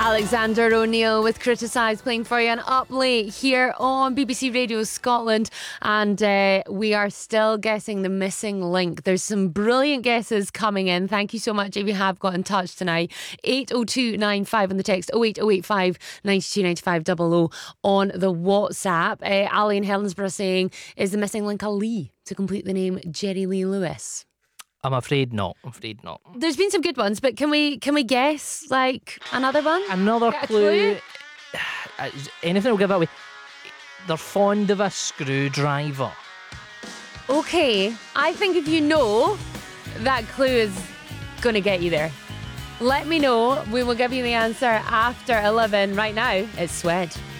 Alexander O'Neill with Criticised playing for you on Up Late here on BBC Radio Scotland, and we are still guessing the missing link. There's some brilliant guesses coming in. Thank you so much if you have got in touch tonight. 80295 on the text, 08085 92 95 00 on the WhatsApp. Ali in Helensburgh saying, is the missing link a Lee to complete the name Jerry Lee Lewis? I'm afraid not. There's been some good ones, but can we guess like another one? Another Get a clue. Anything will give it away. They're fond of a screwdriver. Okay, I think if you know, that clue is going to get you there. Let me know. We will give you the answer after 11. Right now, it's Swed.